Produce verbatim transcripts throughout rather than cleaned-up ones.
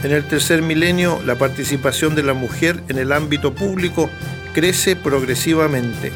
En el tercer milenio, la participación de la mujer en el ámbito público crece progresivamente.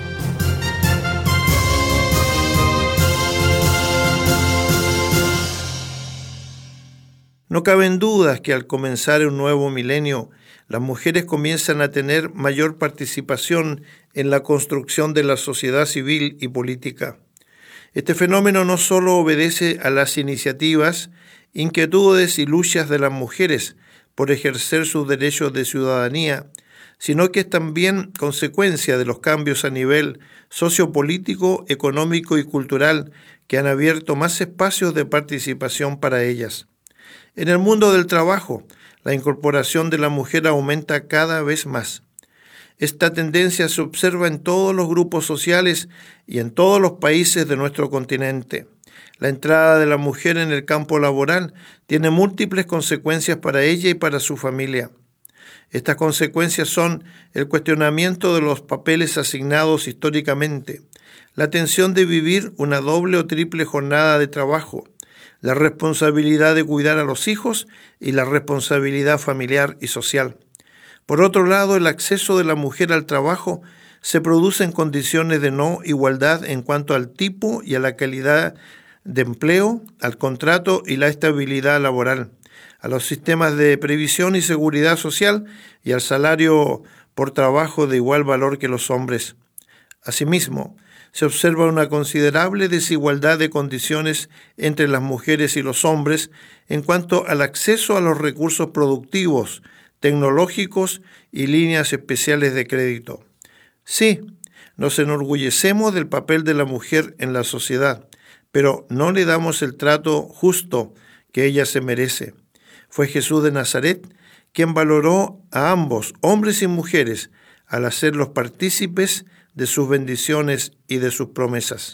No caben dudas que al comenzar un nuevo milenio, las mujeres comienzan a tener mayor participación en la construcción de la sociedad civil y política. Este fenómeno no solo obedece a las iniciativas, inquietudes y luchas de las mujeres por ejercer sus derechos de ciudadanía, sino que es también consecuencia de los cambios a nivel sociopolítico, económico y cultural que han abierto más espacios de participación para ellas. En el mundo del trabajo, la incorporación de la mujer aumenta cada vez más. Esta tendencia se observa en todos los grupos sociales y en todos los países de nuestro continente. La entrada de la mujer en el campo laboral tiene múltiples consecuencias para ella y para su familia. Estas consecuencias son el cuestionamiento de los papeles asignados históricamente, la tensión de vivir una doble o triple jornada de trabajo, la responsabilidad de cuidar a los hijos y la responsabilidad familiar y social. Por otro lado, el acceso de la mujer al trabajo se produce en condiciones de no igualdad en cuanto al tipo y a la calidad de empleo, al contrato y la estabilidad laboral, a los sistemas de previsión y seguridad social y al salario por trabajo de igual valor que los hombres. Asimismo, se observa una considerable desigualdad de condiciones entre las mujeres y los hombres en cuanto al acceso a los recursos productivos, tecnológicos y líneas especiales de crédito. Sí, nos enorgullecemos del papel de la mujer en la sociedad, pero no le damos el trato justo que ella se merece. Fue Jesús de Nazaret quien valoró a ambos, hombres y mujeres, al hacerlos partícipes de sus bendiciones y de sus promesas.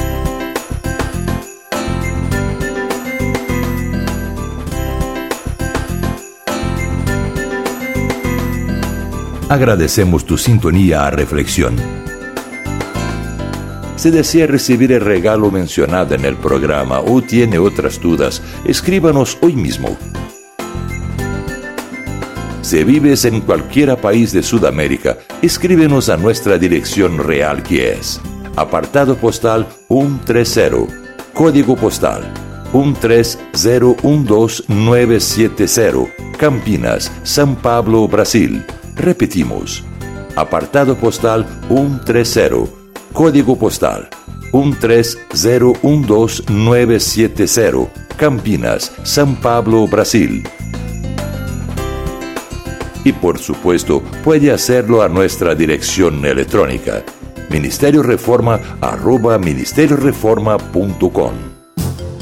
Agradecemos tu sintonía a Reflexión. Si desea recibir el regalo mencionado en el programa o tiene otras dudas, escríbanos hoy mismo. Si vives en cualquier país de Sudamérica, escríbenos a nuestra dirección real, que es apartado postal ciento treinta, código postal uno tres cero uno dos nueve siete cero, Campinas, São Paulo, Brasil. Repetimos, apartado postal ciento treinta, código postal uno tres cero uno dos nueve siete cero, Campinas, São Paulo, Brasil. Y por supuesto, puede hacerlo a nuestra dirección electrónica, ministerio reforma arroba ministerio reforma punto com.